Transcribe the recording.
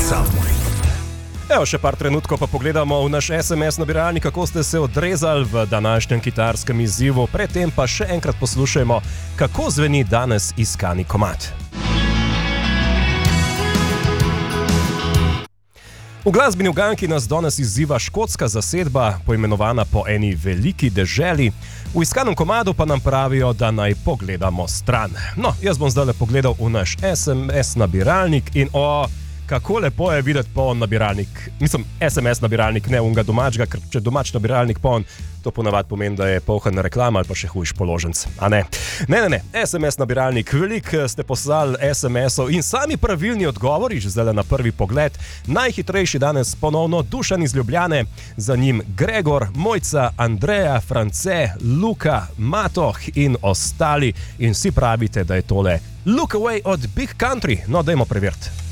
Sam. Evo, še par trenutkov pa pogledamo v naš SMS nabiralnik, kako ste se odrezali v današnjem kitarskem izzivu. Predtem pa še enkrat poslušajmo, kako zveni danes iskani komad. V glasbeni uganki nas danes izziva škotska zasedba, poimenovana po eni veliki deželi. V iskanem komadu pa nam pravijo, da naj pogledamo stran. No, jaz bom zdaj pogledal v naš SMS nabiralnik in kako lepo je videti poln nabiralnik. Mislim, SMS nabiralnik, ne unga domačega, ker če domač nabiralnik poln, to ponavadi pomeni, da je poln reklama ali pa še hujš položenc. A ne? Ne. SMS nabiralnik, veliko ste poslali SMS-ov in sami pravilni odgovori, že zdaj na prvi pogled. Najhitrejši danes ponovno Dušan iz Ljubljane, za njim Gregor, Mojca, Andreja, France, Luka, Matoh in ostali. In vsi pravite, da je tole Look Away od Big Country. No, dajmo preveriti.